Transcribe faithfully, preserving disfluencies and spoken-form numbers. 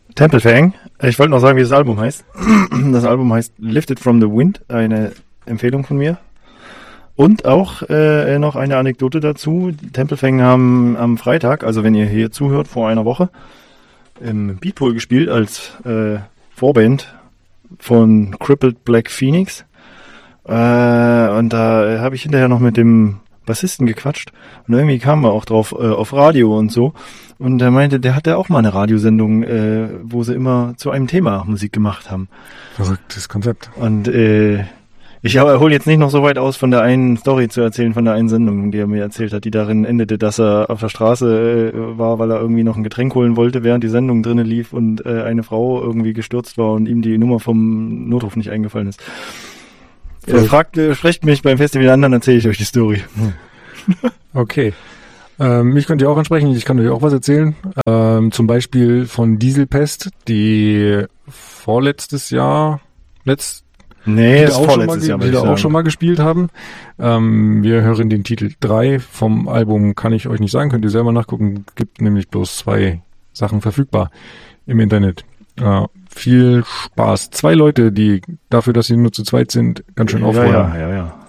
Temple Fang. Ich wollte noch sagen, wie das Album heißt. Das Album heißt Lifted from the Wind, eine Empfehlung von mir. Und auch äh, noch eine Anekdote dazu. Temple Fang haben am Freitag, also wenn ihr hier zuhört, vor einer Woche, im Beatpool gespielt als äh, Vorband von Crippled Black Phoenix. Äh, und da habe ich hinterher noch mit dem Bassisten gequatscht und irgendwie kamen wir auch drauf äh, auf Radio und so. Und er meinte, der hatte auch mal eine Radiosendung, äh, wo sie immer zu einem Thema Musik gemacht haben. Verrücktes Konzept. Und äh, ich hole jetzt nicht noch so weit aus, von der einen Story zu erzählen, von der einen Sendung, die er mir erzählt hat, die darin endete, dass er auf der Straße äh, war, weil er irgendwie noch ein Getränk holen wollte, während die Sendung drinnen lief und äh, eine Frau irgendwie gestürzt war und ihm die Nummer vom Notruf nicht eingefallen ist. Er fragt, äh, sprecht mich beim Festival an, dann erzähle ich euch die Story. Okay. Ähm, mich könnt ihr auch ansprechen, ich kann euch auch was erzählen. Ähm, zum Beispiel von Dieselpest, die vorletztes Jahr, letzt, nee, die ist auch, vorletztes schon mal, Jahr, die auch schon mal gespielt haben. Ähm, wir hören den Titel drei vom Album, kann ich euch nicht sagen, könnt ihr selber nachgucken, gibt nämlich bloß zwei Sachen verfügbar im Internet. Äh, viel Spaß. Zwei Leute, die dafür, dass sie nur zu zweit sind, ganz schön ja, aufräumen. Ja, ja, ja.